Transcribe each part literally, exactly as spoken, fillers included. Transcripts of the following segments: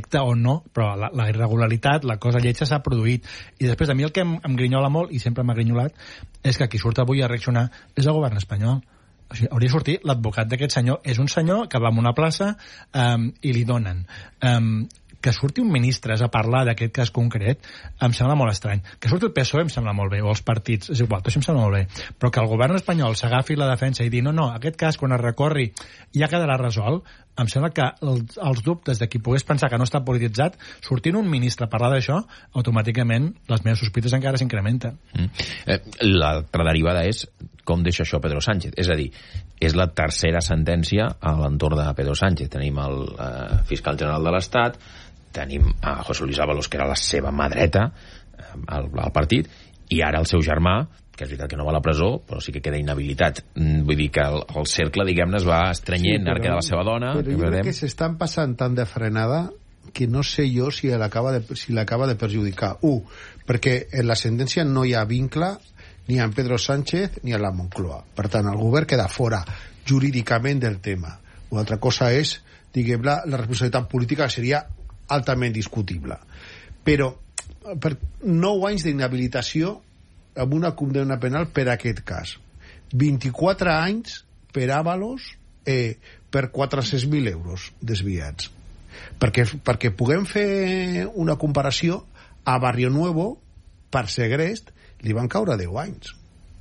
delicte o no, però la, la irregularitat, la cosa lletja s'ha produït. I després, a mi el que em, em grinyola molt, i sempre m'ha grinyolat, és que qui surt avui a reaccionar és el govern espanyol. O sigui, hauria de sortir l'advocat d'aquest senyor. És un senyor que va a una plaça um, i li donen... Um, que surti un ministre a parlar d'aquest cas concret em sembla molt estrany. Que surti el P S O E em sembla molt bé, o els partits, és igual, tot això em sembla molt bé. Però que el govern espanyol s'agafi la defensa i dir no, no, aquest cas quan es recorri ja quedarà resolt, em sembla que els, els dubtes de qui pogués pensar que no està polititzat, sortint un ministre a parlar d'això, automàticament les meves sospites encara s'incrementen. Mm. Eh, L'altra derivada és com deixa això Pedro Sánchez. És a dir, és la tercera sentència a l'entorn de Pedro Sánchez. Tenim el eh, fiscal general de l'Estat, tenim a José Luis Ábalos, que era la seva mà dreta al, al partit, i ara el seu germà, que és veritat que no va a la presó, però sí que queda inhabilitat. Vull dir que el, el cercle, diguem-ne, es va estrenyent, sí, ara queda la seva dona... Però jo crec que s'estan passant tan de frenada que no sé jo si l'acaba de, si l'acaba de perjudicar. Un, perquè en la sentència no hi ha vincle ni amb Pedro Sánchez ni a la Moncloa. Per tant, el govern queda fora jurídicament del tema. Una altra cosa és, diguem, la, la responsabilitat política seria altament discutible. Però per nou anys d'inhabilitació amb una condemna penal per aquest cas. vint-i-quatre anys per Ábalos eh, per quatre-cents mil euros desviats. Perquè, perquè puguem fer una comparació, a Barrio Nuevo, per segrest, li van caure deu anys.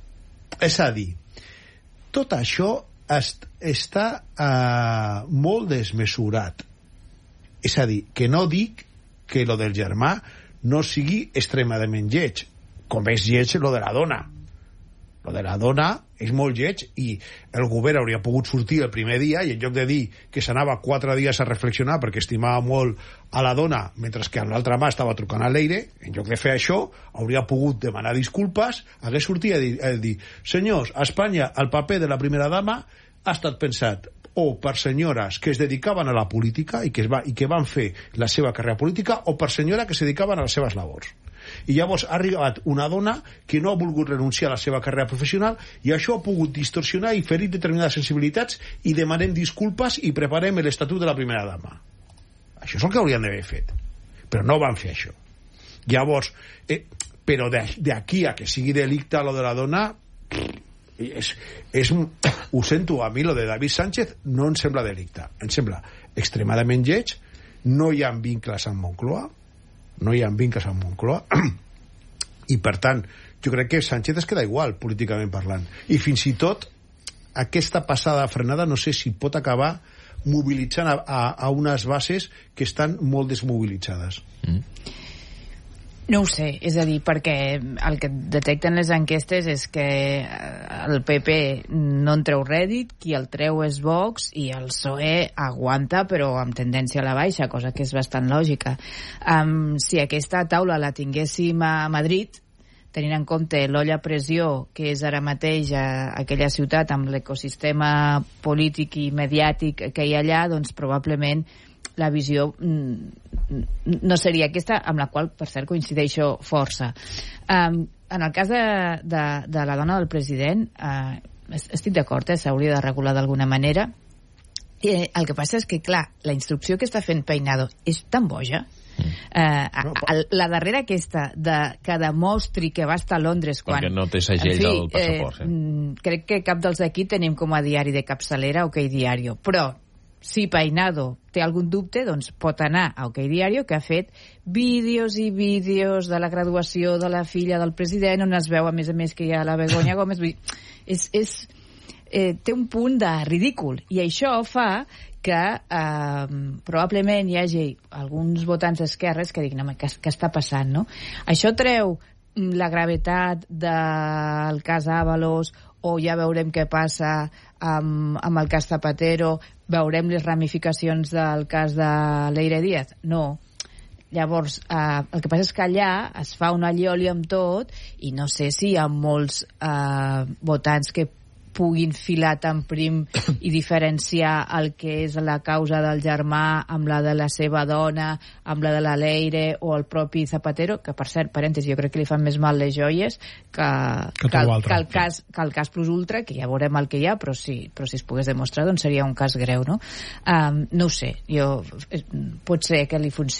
És a dir, tot això est, està eh, molt desmesurat. És a dir, que no dic que lo del germà no sigui extremadament lleig, com és lleig lo de la dona. Lo de la dona és molt lleig i el govern hauria pogut sortir el primer dia i en lloc de dir que s'anava quatre dies a reflexionar perquè estimava molt a la dona mentre que l'altra mà estava trucant a l'aire, en lloc de fer això hauria pogut demanar disculpes, hagués sortit a dir, a dir senyors, a Espanya el paper de la primera dama ha estat pensat o per senyores que es dedicaven a la política i que, es va, i que van fer la seva carrera política o per senyores que se dedicaven a les seves labors. I llavors ha arribat una dona que no ha volgut renunciar a la seva carrera professional i això ha pogut distorsionar i ferir determinades sensibilitats i demanem disculpes i preparem l'estatut de la primera dama. Això és el que haurien d'haver fet. Però no van fer això. Llavors, eh, però d'aquí a que sigui delicte lo de la dona... És, és, ho sento, a mi lo de David Sánchez no em sembla delicte, em sembla extremadament lleig, no hi ha vincles amb Moncloa, no hi ha vincles amb Moncloa i per tant jo crec que Sánchez es queda igual políticament parlant, i fins i tot aquesta passada frenada no sé si pot acabar mobilitzant a, a, a unes bases que estan molt desmobilitzades. mm. No ho sé, és a dir, perquè el que detecten les enquestes és que el P P no en treu rèdit, qui el treu és Vox i el P S O E aguanta però amb tendència a la baixa, cosa que és bastant lògica. Um, si aquesta taula la tinguéssim a Madrid, tenint en compte l'olla a pressió que és ara mateix a aquella ciutat amb l'ecosistema polític i mediàtic que hi ha allà, doncs probablement la visió no seria aquesta, amb la qual, per cert, coincideixo força. Um, en el cas de, de, de la dona del president, uh, estic d'acord, eh, s'hauria de regular d'alguna manera. Eh, el que passa és que, clar, la instrucció que està fent Peinado és tan boja. Uh, la darrera aquesta de, que demostri que va estar a Londres quan... Perquè no té segell fi, del passaport. Eh, eh? Crec que cap dels aquí tenim com a diari de capçalera OK Diario, però si Peinado té algun dubte, doncs pot anar a OK Diario, que ha fet vídeos i vídeos de la graduació de la filla del president, on es veu a més a més que hi ha la Begoña Gómez. és, és, eh, té un punt de ridícul, i això fa que eh, probablement hi hagi alguns votants d'esquerres que diguin, home, què, què està passant, no? Això treu la gravetat del cas Ábalos, o ja veurem què passa amb, amb el cas Zapatero, veurem les ramificacions del cas de Leire Díaz? No. Llavors, eh, el que passa és que allà es fa una allioli amb tot i no sé si hi ha molts eh, votants que puguin filar tan prim i diferenciar el que és la causa del germà amb la de la seva dona, amb la de la Leire o el propi Zapatero, que per cert, parèntesi, jo crec que li fan més mal les joies que, que, que, el, que, el, cas, que el cas plus ultra, que ja veurem el que hi ha, però si, però si es pogués demostrar doncs seria un cas greu, no? Um, no ho sé, jo, pot ser que li funcioni